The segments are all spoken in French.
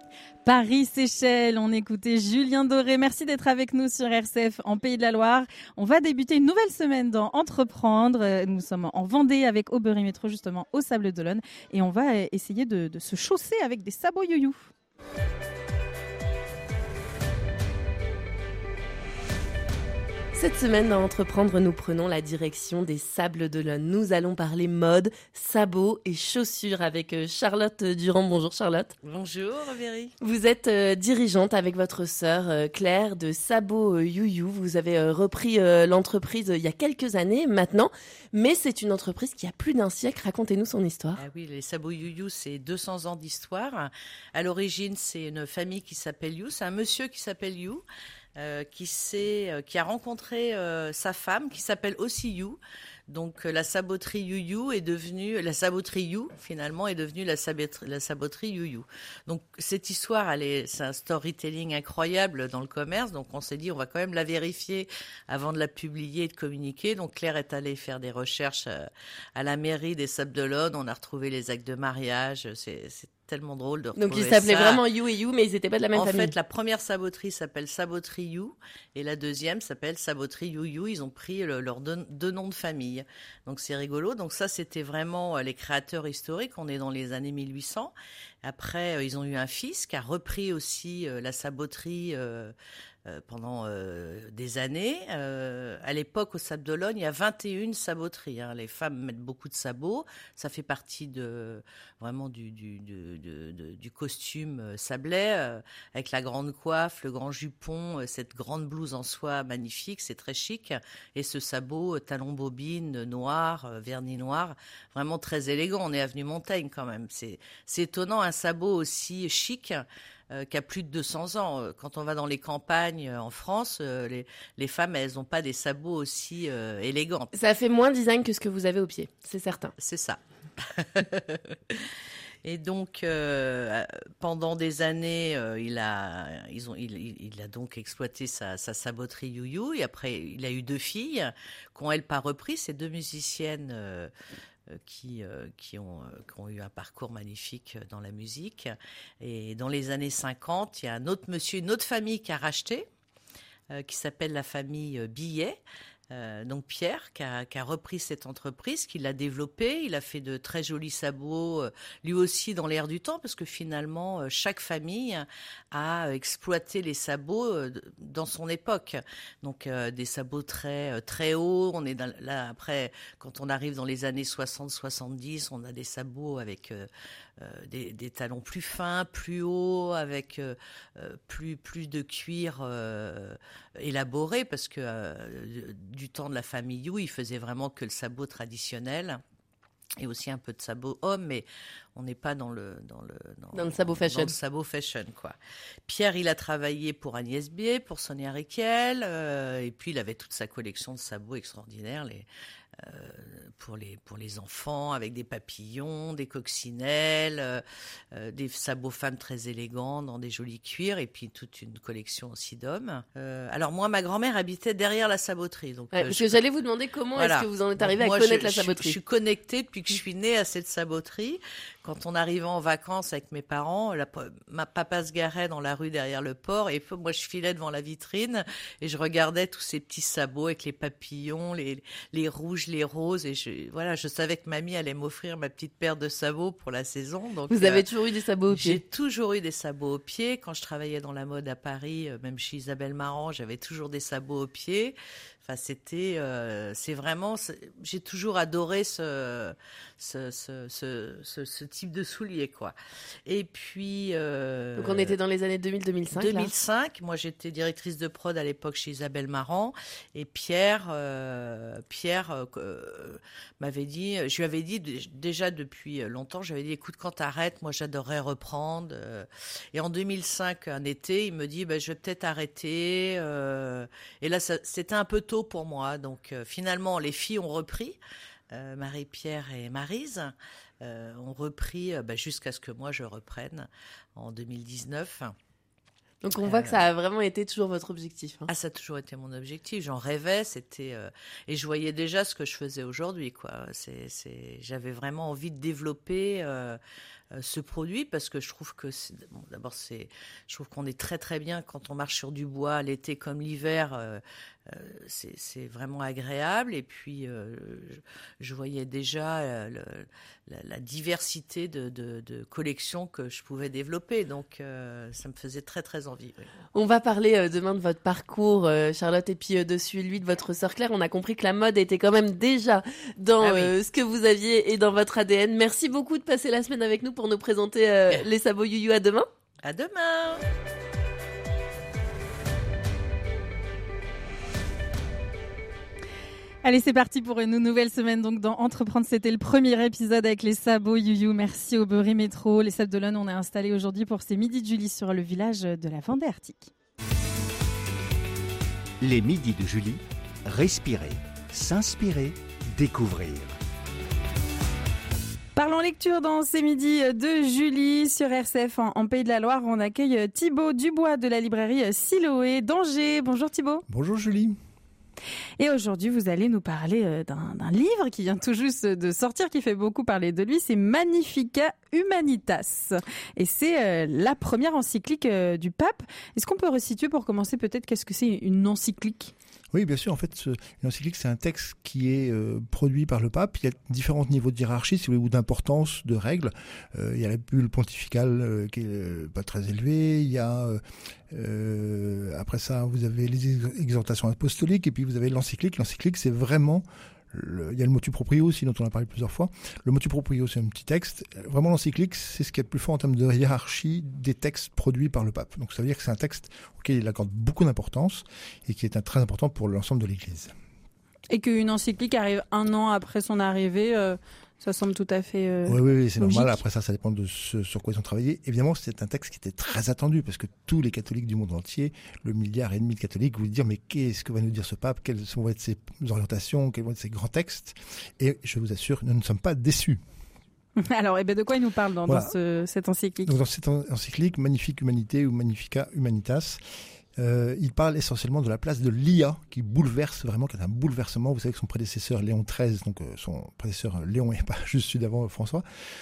Paris-Séchelles, on écoutait Julien Doré. Merci d'être avec nous sur RCF en Pays de la Loire. On va débuter une nouvelle semaine dans Entreprendre. Nous sommes en Vendée avec Aubry Métro, justement au Sable d'Olonne. Et on va essayer de se chausser avec des sabots you-you. Cette semaine, dans Entreprendre, nous prenons la direction des Sables d'Olonne. Nous allons parler mode, sabots et chaussures avec Charlotte Durand. Bonjour Charlotte. Bonjour Valérie. Vous êtes dirigeante avec votre sœur Claire de Sabots You-You. Vous avez repris l'entreprise il y a quelques années maintenant, mais c'est une entreprise qui a plus d'un siècle. Racontez-nous son histoire. Ah oui, les Sabots You-You, c'est 200 ans d'histoire. À l'origine, c'est une famille qui s'appelle You, c'est un monsieur qui s'appelle You. Qui a rencontré sa femme qui s'appelle aussi You. Donc la saboterie You est devenue la saboterie You finalement est devenue la saboterie You. Donc cette histoire, c'est un storytelling incroyable dans le commerce. Donc on s'est dit on va quand même la vérifier avant de la publier et de communiquer. Donc Claire est allée faire des recherches à la mairie des Sables d'Olonne. On a retrouvé les actes de mariage. C'est tellement drôle de retrouver ça. Donc ils s'appelaient vraiment You et You, mais ils n'étaient pas de la même famille. En fait, la première saboterie s'appelle Saboterie You et la deuxième s'appelle Saboterie You. Ils ont pris leurs deux noms de famille. Donc c'est rigolo. Donc ça, c'était vraiment les créateurs historiques. On est dans les années 1800. Après, ils ont eu un fils qui a repris aussi la saboterie pendant des années. À l'époque, au Sable d'Olonne, il y a 21 saboteries. Les femmes mettent beaucoup de sabots. Ça fait partie vraiment du costume sablais, avec la grande coiffe, le grand jupon, cette grande blouse en soie magnifique. C'est très chic. Et ce sabot, talon bobine, noir, vernis noir, vraiment très élégant. On est avenue Montaigne quand même. C'est étonnant, un sabot aussi chic qui a plus de 200 ans. Quand on va dans les campagnes en France, les femmes, elles n'ont pas des sabots aussi élégants. Ça fait moins design que ce que vous avez au pied, c'est certain. C'est ça. Et donc, pendant des années, il a donc exploité sa saboterie You. Et après, il a eu 2 filles qui n'ont, elles, pas repris. Ces 2 musiciennes qui ont eu un parcours magnifique dans la musique. Et dans les années 50, il y a un autre monsieur, une autre famille qui a racheté, qui s'appelle la famille Billet. Donc Pierre qui a repris cette entreprise, qui l'a développée. Il a fait de très jolis sabots, lui aussi dans l'air du temps, parce que finalement chaque famille a exploité les sabots dans son époque. Donc des sabots très très hauts. On est là après, quand on arrive dans les années 60-70, on a des sabots avec des talons plus fins, plus hauts, avec plus de cuir élaboré, parce que du temps de la famille You, il faisait vraiment que le sabot traditionnel et aussi un peu de sabot homme, mais on n'est pas dans le sabot fashion. Dans le sabot fashion, quoi. Pierre, il a travaillé pour Agnès Bier, pour Sonia Rykiel, et puis il avait toute sa collection de sabots extraordinaires, pour les enfants, avec des papillons, des coccinelles, des sabots femmes très élégants dans des jolis cuirs, et puis toute une collection aussi d'hommes. Alors moi, ma grand-mère habitait derrière la saboterie. Donc, parce que j'allais vous demander comment voilà. Est-ce que vous en êtes arrivé à connaître la saboterie. Je suis connectée depuis que je suis née à cette saboterie. Quand on arrivait en vacances avec mes parents, ma papa se garait dans la rue derrière le port, et moi je filais devant la vitrine et je regardais tous ces petits sabots avec les papillons, les rouges, les roses, et je savais que mamie allait m'offrir ma petite paire de sabots pour la saison. Donc, vous avez toujours eu des sabots au pied? J'ai toujours eu des sabots au pied. Quand je travaillais dans la mode à Paris, même chez Isabelle Marant, j'avais toujours des sabots au pied. Enfin, c'est vraiment, j'ai toujours adoré ce type de souliers, quoi. Et puis, donc on était dans les années 2000-2005. 2005. Moi, j'étais directrice de prod à l'époque chez Isabelle Marant, et Pierre m'avait dit, je lui avais dit déjà depuis longtemps, j'avais dit, écoute, quand t'arrêtes, moi, j'adorerais reprendre. Et en 2005, un été, il me dit, je vais peut-être arrêter. Et là, c'était un peu tôt pour moi. Donc finalement, les filles ont repris, Marie-Pierre et Maryse ont repris jusqu'à ce que moi je reprenne en 2019. Donc on voit que ça a vraiment été toujours votre objectif. Ah, ça a toujours été mon objectif. J'en rêvais, et je voyais déjà ce que je faisais aujourd'hui, quoi. J'avais vraiment envie de développer ce produit parce que je trouve que je trouve qu'on est très très bien quand on marche sur du bois l'été comme l'hiver. C'est vraiment agréable et puis je voyais déjà la diversité de collections que je pouvais développer, donc ça me faisait très très envie. Oui. On va parler demain de votre parcours, Charlotte, et puis de celui de votre sœur Claire. On a compris que la mode était quand même déjà dans ce que vous aviez et dans votre ADN. Merci beaucoup de passer la semaine avec nous pour nous présenter les sabots Youyou. À demain. À demain. Allez, c'est parti pour une nouvelle semaine donc dans Entreprendre. C'était le premier épisode avec les sabots Youyou. Merci au Berry Métro. Les Sables d'Olonne, on est installé aujourd'hui pour ces midis de Julie sur le village de la Vendée Arctique. Les midis de Julie, respirer, s'inspirer, découvrir. Parlons lecture dans ces midis de Julie sur RCF en Pays de la Loire. On accueille Thibaut Dubois de la librairie Siloé d'Angers. Bonjour Thibaut. Bonjour Julie. Et aujourd'hui, vous allez nous parler d'un livre qui vient tout juste de sortir, qui fait beaucoup parler de lui. C'est Magnificat Humanitas. Et c'est la première encyclique du pape. Est-ce qu'on peut resituer pour commencer peut-être qu'est-ce que c'est une encyclique ? Oui, bien sûr. En fait, une encyclique, c'est un texte qui est produit par le pape. Il y a différents niveaux de hiérarchie, si vous voulez, ou d'importance, de règles. Il y a la bulle pontificale qui est pas très élevée. Il y a après ça, vous avez les exhortations apostoliques, et puis vous avez l'encyclique. L'encyclique, c'est vraiment il y a le motu proprio aussi, dont on a parlé plusieurs fois. Le motu proprio, c'est un petit texte. Vraiment, l'encyclique, c'est ce qui est le plus fort en termes de hiérarchie des textes produits par le pape. Donc ça veut dire que c'est un texte auquel il accorde beaucoup d'importance et qui est très important pour l'ensemble de l'Église. Et qu'une encyclique arrive 1 an après son arrivée, ça semble tout à fait Oui, c'est logique. normal. Après ça dépend de ce sur quoi ils ont travaillé. Évidemment, c'est un texte qui était très attendu parce que tous les catholiques du monde entier, le 1,5 milliard de catholiques, vous dire mais qu'est-ce que va nous dire ce pape ? Quelles vont être ses orientations ? Quels vont être ses grands textes ? Et je vous assure, nous ne sommes pas déçus. Alors, de quoi il nous parle dans cette encyclique ? Donc, dans cette encyclique, Magnifique Humanité ou Magnificat Humanitas, il parle essentiellement de la place de l'IA qui bouleverse vraiment, qui est un bouleversement. Vous savez que son prédécesseur Léon XIII, donc son prédécesseur Léon et pas juste celui d'avant François,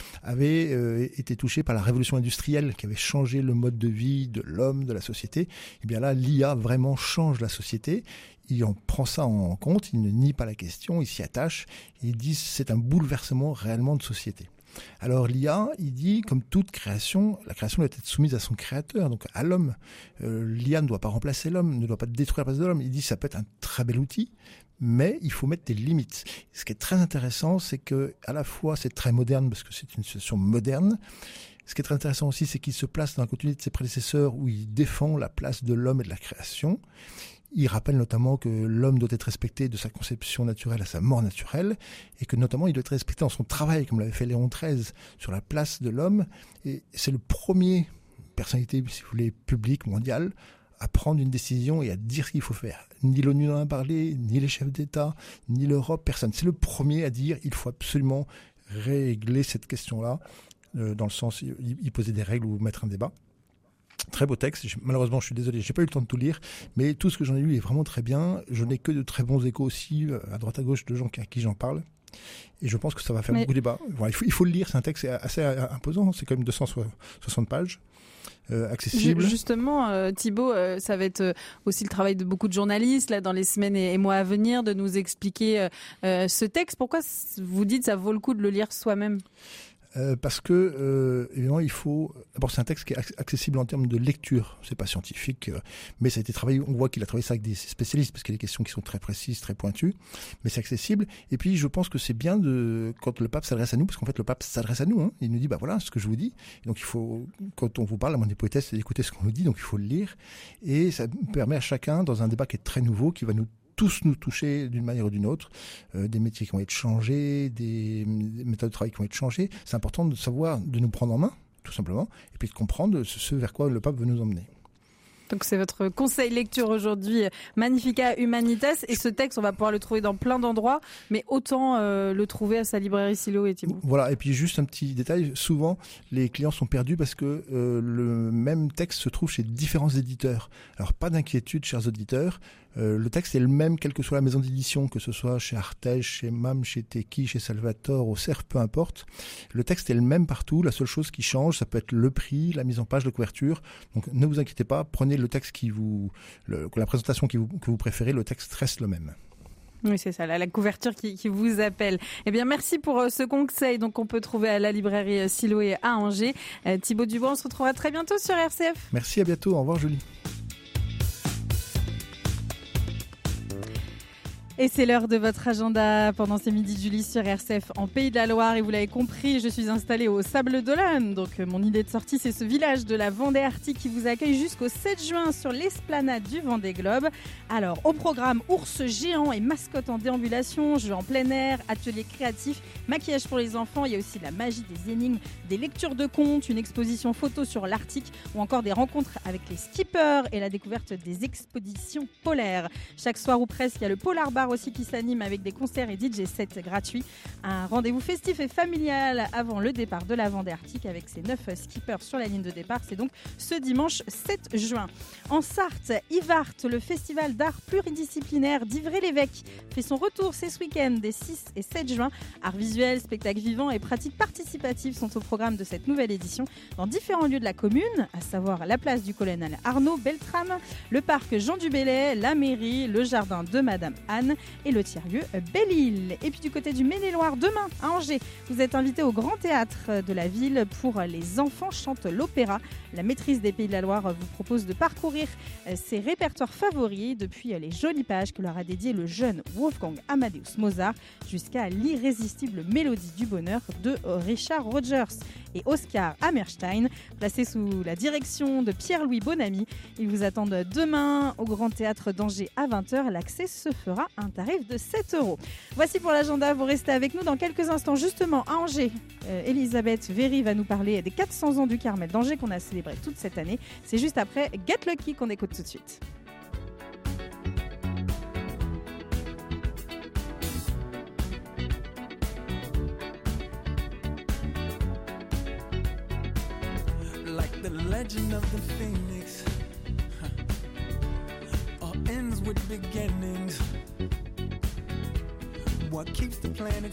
avait été touché par la révolution industrielle qui avait changé le mode de vie de l'homme, de la société. Et bien là, l'IA vraiment change la société. Il en prend ça en compte, il ne nie pas la question, il s'y attache. Il dit c'est un bouleversement réellement de société. Alors l'IA, il dit, comme toute création, la création doit être soumise à son créateur, donc à l'homme. L'IA ne doit pas remplacer l'homme, ne doit pas détruire la place de l'homme. Il dit ça peut être un très bel outil, mais il faut mettre des limites. Ce qui est très intéressant, c'est que à la fois c'est très moderne parce que c'est une situation moderne. Ce qui est très intéressant aussi, c'est qu'il se place dans la continuité de ses prédécesseurs où il défend la place de l'homme et de la création. Il rappelle notamment que l'homme doit être respecté de sa conception naturelle à sa mort naturelle et que notamment il doit être respecté dans son travail, comme l'avait fait Léon XIII, sur la place de l'homme. Et c'est le premier personnalité, si vous voulez, publique, mondiale, à prendre une décision et à dire ce qu'il faut faire. Ni l'ONU n'en a parlé, ni les chefs d'État, ni l'Europe, personne. C'est le premier à dire qu'il faut absolument régler cette question-là, dans le sens, il posait des règles ou mettre un débat. Très beau texte. Malheureusement, je suis désolé, j'ai pas eu le temps de tout lire, mais tout ce que j'en ai lu est vraiment très bien. Je n'ai que de très bons échos aussi, à droite à gauche, de gens à qui j'en parle. Et je pense que ça va faire beaucoup de débat. Voilà, il faut le lire, c'est un texte assez imposant, c'est quand même 260 pages. Accessible. Justement, Thibaut, ça va être aussi le travail de beaucoup de journalistes là dans les semaines et mois à venir de nous expliquer ce texte. Pourquoi vous dites que ça vaut le coup de le lire soi-même ? Parce que évidemment il faut. D'abord, c'est un texte qui est accessible en termes de lecture. C'est pas scientifique, mais ça a été travaillé. On voit qu'il a travaillé ça avec des spécialistes parce qu'il y a des questions qui sont très précises, très pointues. Mais c'est accessible. Et puis, je pense que c'est bien quand le pape s'adresse à nous, parce qu'en fait, le pape s'adresse à nous. Hein. Il nous dit, voilà, ce que je vous dis. Et donc, il faut, quand on vous parle, la moindre hypothèse, c'est d'écouter ce qu'on nous dit. Donc, il faut le lire. Et ça permet à chacun, dans un débat qui est très nouveau, qui va tous nous toucher d'une manière ou d'une autre, des métiers qui vont être changés, des méthodes de travail qui vont être changées. C'est important de savoir, de nous prendre en main, tout simplement, et puis de comprendre ce vers quoi le pape veut nous emmener. Donc c'est votre conseil lecture aujourd'hui, Magnificat Humanitas. Et ce texte, on va pouvoir le trouver dans plein d'endroits, mais autant le trouver à sa librairie Silo et Thibaut. Voilà, et puis juste un petit détail, souvent les clients sont perdus parce que le même texte se trouve chez différents éditeurs. Alors pas d'inquiétude, chers auditeurs, Le texte est le même, quelle que soit la maison d'édition, que ce soit chez Artege, chez MAM, chez Teki, chez Salvatore, au Cerf, peu importe. Le texte est le même partout. La seule chose qui change, ça peut être le prix, la mise en page, la couverture. Donc ne vous inquiétez pas, prenez le texte la présentation que vous préférez, le texte reste le même. Oui, c'est ça, la couverture qui vous appelle. Eh bien, merci pour ce conseil donc on peut trouver à la librairie Siloé à Angers. Thibaut Dubois, on se retrouvera très bientôt sur RCF. Merci, à bientôt. Au revoir, Julie. Et c'est l'heure de votre agenda pendant ces midis de Julie sur RCF en Pays de la Loire. Et vous l'avez compris, je suis installée au Sable d'Olonne. Donc mon idée de sortie, c'est ce village de la Vendée Arctique qui vous accueille jusqu'au 7 juin sur l'esplanade du Vendée Globe. Alors au programme, ours géant et mascotte en déambulation, jeux en plein air, ateliers créatifs, maquillage pour les enfants. Il y a aussi la magie des énigmes, des lectures de contes, une exposition photo sur l'Arctique ou encore des rencontres avec les skippers et la découverte des expéditions polaires. Chaque soir ou presque, il y a le Polar Bar aussi qui s'anime avec des concerts et DJ sets gratuits. Un rendez-vous festif et familial avant le départ de la Vendée Arctique avec ses 9 skippers sur la ligne de départ. C'est donc ce dimanche 7 juin. En Sarthe, Ivart, le festival d'art pluridisciplinaire d'Ivray-l'Évêque, fait son retour ce week-end des 6 et 7 juin. Art visuel, spectacles vivants et pratiques participatives sont au programme de cette nouvelle édition dans différents lieux de la commune, à savoir la place du colonel Arnaud Beltrame, le parc Jean du Bellay, la mairie, le jardin de Madame Anne et le tiers-lieu Belle-Île. Et puis du côté du Maine-et-Loire, demain à Angers, vous êtes invité au Grand Théâtre de la ville pour Les enfants chantent l'opéra. La maîtrise des Pays de la Loire vous propose de parcourir ses répertoires favoris depuis les jolies pages que leur a dédiées le jeune Wolfgang Amadeus Mozart jusqu'à l'irrésistible mélodie du bonheur de Richard Rogers et Oscar Hammerstein, placés sous la direction de Pierre-Louis Bonamy. Ils vous attendent demain au Grand Théâtre d'Angers à 20h. L'accès se fera à un tarif de 7 €. Voici pour l'agenda, vous restez avec nous dans quelques instants. Justement, à Angers, Elisabeth Véry va nous parler des 400 ans du Carmel d'Angers qu'on a célébré toute cette année. C'est juste après Get Lucky qu'on écoute tout de suite. Like the legend of the phoenix, all ends with beginnings. What keeps the planet